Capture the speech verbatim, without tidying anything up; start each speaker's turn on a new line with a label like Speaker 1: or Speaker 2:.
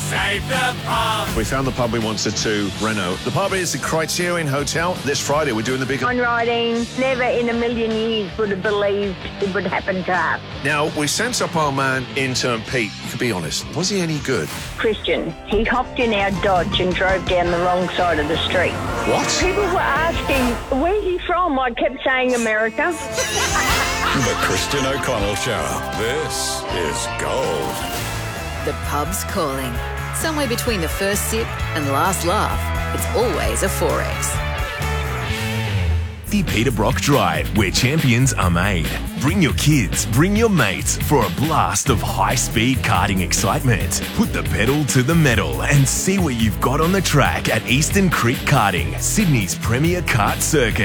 Speaker 1: Save the pub.
Speaker 2: We found the pub we wanted to reno. The pub is the Criterion Hotel. This Friday we're doing the big...
Speaker 3: On riding, never in a million years would have believed it would happen to us.
Speaker 2: Now, we sent up our man, intern Pete. To be honest, was he any good?
Speaker 3: Christian, he hopped in our Dodge and drove down the wrong side of the street.
Speaker 2: What?
Speaker 3: People were asking, where's he from? I kept saying America.
Speaker 1: The Christian O'Connell Show. This is gold.
Speaker 4: The pub's calling. Somewhere between the first sip and last laugh, it's always a four X.
Speaker 5: The Peter Brock Drive, where champions are made. Bring your kids, bring your mates for a blast of high-speed karting excitement. Put the pedal to the metal and see what you've got on the track at Eastern Creek Karting, Sydney's premier kart circuit.